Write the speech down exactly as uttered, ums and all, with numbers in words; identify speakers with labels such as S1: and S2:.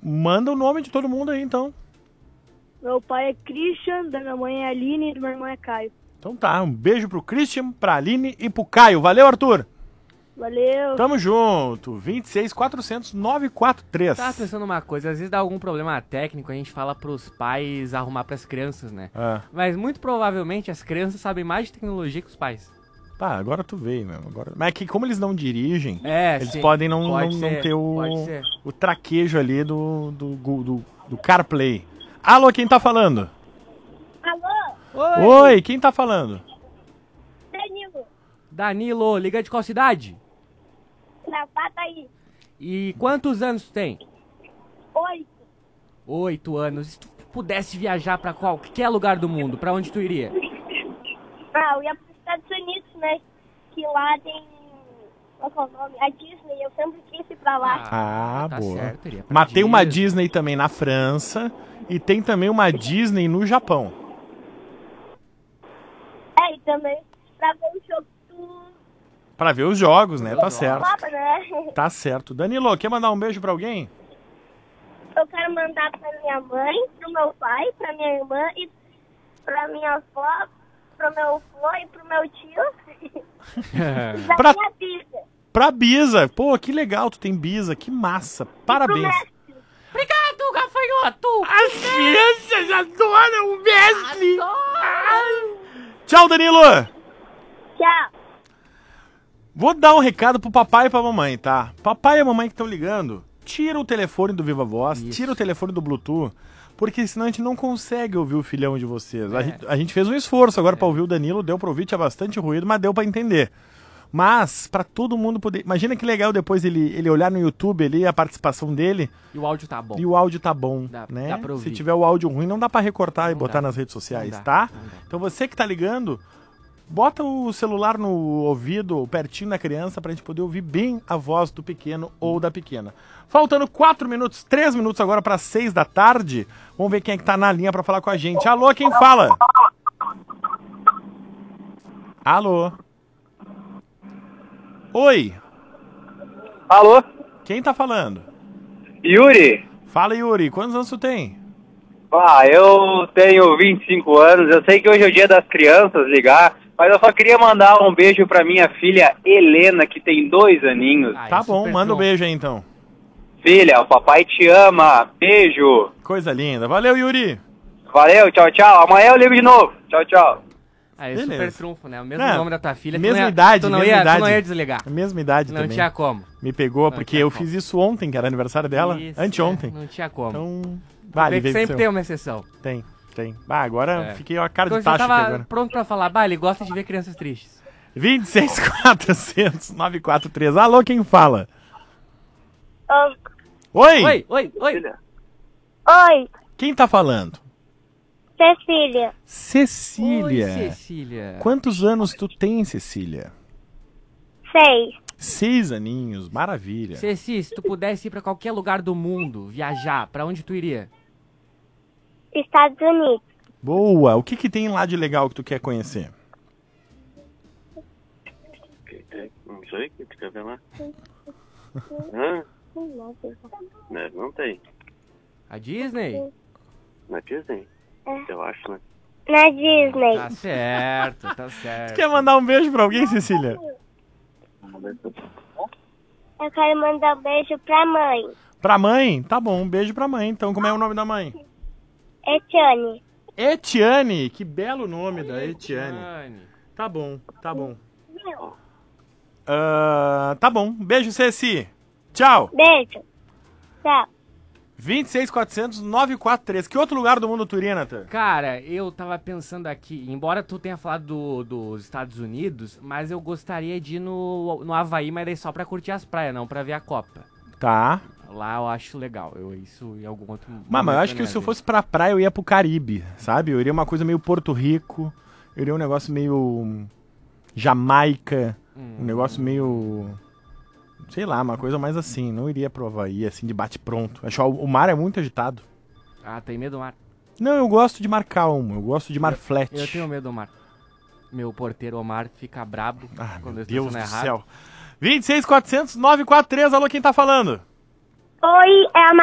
S1: Manda o nome de todo mundo aí, então.
S2: Meu pai é Christian, da minha mãe é Aline e do meu irmão é Caio.
S1: Então tá, um beijo pro Christian, pra Aline e pro Caio. Valeu, Arthur!
S2: Valeu!
S1: Tamo junto! vinte e seis, quatrocentos, novecentos e quarenta e três.
S3: Tava pensando uma coisa, às vezes dá algum problema técnico, a gente fala pros pais arrumar pras crianças, né?
S1: É.
S3: Mas muito provavelmente as crianças sabem mais de tecnologia que os pais.
S1: Tá, agora tu veio mesmo. Agora... Mas é que como eles não dirigem,
S3: É,
S1: eles
S3: sim.
S1: podem não,
S3: Pode
S1: não,
S3: ser,
S1: não ter o,
S3: pode ser.
S1: o traquejo ali do, do, do, do CarPlay. Alô, quem tá falando?
S2: Alô?
S3: Oi!
S1: Oi, quem tá falando?
S2: Danilo,
S3: Danilo, liga de qual cidade?
S2: Gravataí.
S3: E quantos anos tu tem?
S2: Oito.
S3: Oito anos. Se tu pudesse viajar pra qualquer lugar do mundo, pra onde tu iria?
S2: Ah, eu ia para os Estados Unidos, né? Que lá tem... Qual que é o nome? A Disney. Eu sempre quis ir pra lá.
S1: Ah,
S3: tá
S1: boa.
S3: certo, iria pra
S1: Mas tem uma
S3: Disney.
S1: Disney também na França e tem também uma Disney no Japão.
S2: É, e também pra ver o jogo do...
S1: Pra ver os jogos, né? Tá certo.
S2: Copa, né?
S1: Tá certo. Danilo, quer mandar um beijo pra alguém?
S2: Eu quero mandar pra minha mãe, pro meu pai, pra minha irmã e pra minha avó, pro meu avô e pro meu tio. E da
S1: Pra-
S2: minha vida.
S1: Pra Bisa. Pô, que legal, tu tem Bisa. Que massa. Parabéns.
S3: Obrigado, gafanhoto!
S1: As crianças adoram o mestre. Tchau, Danilo.
S2: Tchau.
S1: Vou dar um recado pro papai e pra mamãe, tá? Papai e mamãe que estão ligando, tira o telefone do Viva Voz,
S3: Isso.
S1: tira o telefone do Bluetooth, porque senão a gente não consegue ouvir o filhão de vocês. A,
S3: É.
S1: gente, a gente fez um esforço agora pra ouvir o Danilo, deu pra ouvir, tinha bastante ruído, mas deu pra entender. Mas, pra todo mundo poder... Imagina que legal depois ele, ele olhar no YouTube ali, a participação dele,
S3: E o áudio tá bom.
S1: e o áudio tá bom,
S3: Dá-
S1: né?
S3: dá pra ouvir.
S1: Se tiver o áudio ruim, não dá pra recortar e
S3: Não
S1: botar
S3: dá.
S1: nas redes sociais,
S3: Não dá,
S1: tá?
S3: não dá.
S1: Então você que tá ligando, bota o celular no ouvido, pertinho da criança, pra gente poder ouvir bem a voz do pequeno ou da pequena. Faltando quatro minutos, três minutos agora para seis da tarde. Vamos ver quem é que tá na linha pra falar com a gente. Alô, quem fala? Alô? Oi,
S4: Alô?
S1: quem tá falando?
S4: Yuri?
S1: Fala, Yuri, quantos anos tu tem?
S4: Ah, eu tenho vinte e cinco anos, eu sei que hoje é o dia das crianças ligar, mas eu só queria mandar um beijo pra minha filha Helena, que tem dois aninhos.
S3: Ah,
S1: Tá
S3: é
S1: bom,
S3: super
S1: manda um
S3: pronto.
S1: beijo aí então.
S4: Filha, o papai te ama, beijo.
S1: Coisa linda. Valeu, Yuri.
S4: Valeu, tchau, tchau. Amanhã eu ligo de novo. Tchau, tchau.
S3: Aí,
S1: Beleza.
S3: super trunfo, né? O mesmo
S1: Não,
S3: nome da tua filha. tu
S1: mesma
S3: não ia,
S1: idade,
S3: tu não
S1: mesma
S3: ia,
S1: idade.
S3: Tu não ia desligar.
S1: A mesma idade
S3: Não
S1: também.
S3: tinha como.
S1: Me pegou,
S3: Não
S1: porque
S3: tinha
S1: eu
S3: como.
S1: fiz isso ontem, que era aniversário dela.
S3: Isso,
S1: Anteontem.
S3: é, não tinha como.
S1: Então, vale,
S3: Vê que
S1: veio
S3: sempre
S1: seu.
S3: tem uma exceção.
S1: Tem, tem. Ah, agora
S3: É.
S1: fiquei a cara
S3: Então
S1: de
S3: você
S1: taxa
S3: tava
S1: aqui agora.
S3: pronto pra falar, bah, ele gosta de ver crianças tristes.
S1: vinte e seis, quatrocentos, novecentos e quarenta e três. Alô, quem fala? Oi?
S3: Oi, oi, oi.
S2: Oi,
S1: Quem tá falando?
S2: Cecília.
S1: Cecília.
S3: Oi, Cecília.
S1: Quantos anos tu tem, Cecília?
S2: Seis.
S1: Seis aninhos, maravilha.
S3: Ceci, se tu pudesse ir pra qualquer lugar do mundo, viajar, pra onde tu iria?
S2: Estados Unidos.
S1: Boa. O que que tem lá de legal que tu quer conhecer?
S5: Não sei, o que tu quer ver lá? Hã? Não, não tem.
S3: A Disney?
S5: Na Disney? Eu acho, né?
S2: Na Disney.
S3: Tá certo, tá certo.
S1: Quer mandar um beijo pra alguém, Cecília?
S2: Eu quero mandar um beijo pra mãe.
S1: Pra mãe? Tá bom, um beijo pra mãe. Então, como é o nome da mãe?
S2: Etiane.
S1: Etiane. Que belo nome da Etiane.
S3: Anne.
S1: Tá bom, tá bom. Ah, tá bom. Beijo, Ceci. Tchau.
S2: Beijo. Tchau.
S1: vinte e seis, quatrocentos, novecentos e quarenta e três. Que outro lugar do mundo tu iria, Nathan?
S3: Cara, eu tava pensando aqui, embora tu tenha falado do- dos Estados Unidos, mas eu gostaria de ir no, no Havaí, mas daí só pra curtir as praias, não pra ver a Copa.
S1: Tá.
S3: Lá eu acho legal, eu isso em algum outro
S1: Mas, mas eu
S3: momento
S1: acho
S3: da
S1: que
S3: minha
S1: se eu
S3: vida.
S1: fosse pra praia, eu ia pro Caribe, sabe? Eu iria uma coisa meio Porto Rico. Eu iria um negócio meio hum, Jamaica.
S3: Hum.
S1: Um negócio meio... Sei lá, uma coisa mais assim. Não iria pro Havaí, assim, de bate-pronto. Acho que o mar é muito agitado.
S3: Ah, tem medo do mar?
S1: Não, eu gosto de mar calmo. Eu gosto de mar flat.
S3: Eu tenho medo do mar. Meu porteiro Omar fica brabo
S1: Ah,
S3: quando
S1: meu
S3: eu
S1: Deus
S3: estaciono
S1: do
S3: errado.
S1: céu. vinte e seis, quatrocentos, novecentos e quarenta e três. Alô, quem tá falando?
S2: Oi, é a